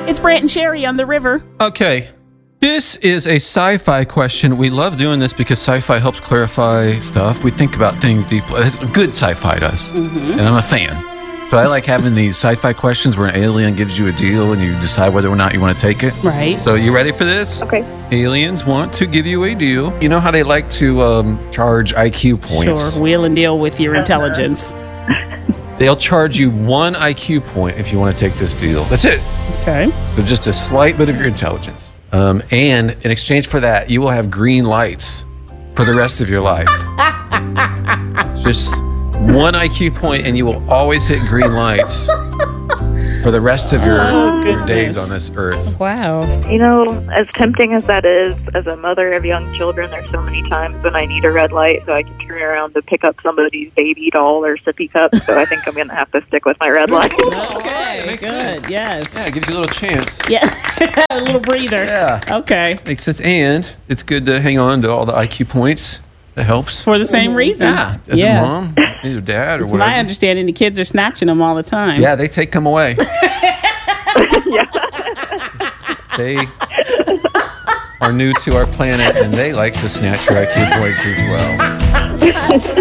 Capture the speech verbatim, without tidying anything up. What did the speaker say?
It's Brant and Sherry on the river. Okay. This is a sci-fi question. We love doing this because sci-fi helps clarify stuff. We think about things deeply. Good sci-fi does. Mm-hmm. And I'm a fan. So I like having these sci-fi questions where an alien gives you a deal and you decide whether or not you want to take it. Right. So you ready for this? Okay. Aliens want to give you a deal. You know how they like to um, charge I Q points? Sure. Wheel and deal with your intelligence. They'll charge you one I Q point if you want to take this deal. That's it. Okay. So just a slight bit of your intelligence. Um, and in exchange for that, you will have green lights for the rest of your life. Just one I Q point, and you will always hit green lights for the rest of your, Oh, your days goodness. on this earth. Wow. You know, as tempting as that is, as a mother of young children, there's so many times when I need a red light so I can turn around to pick up somebody's baby doll or sippy cup. So I think I'm going to have to stick with my red light. Okay. Makes Good. sense. Yes. Yeah, it gives you a little chance. Yeah. A little breather. Yeah. Okay. Makes sense. And it's good to hang on to all the I Q points. That helps. For the same reason. Yeah. As Yeah. a mom, either dad or It's whatever. my understanding the kids are snatching them all the time. Yeah, they take them away. Yeah. They are new to our planet, and they like to snatch your I Q points as well.